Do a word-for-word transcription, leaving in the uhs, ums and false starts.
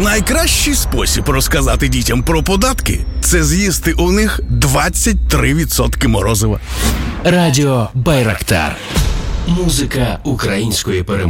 Найкращий спосіб розказати дітям про податки – це з'їсти у них двадцять три відсотки морозива. Радіо Байрактар. Музика української перемоги.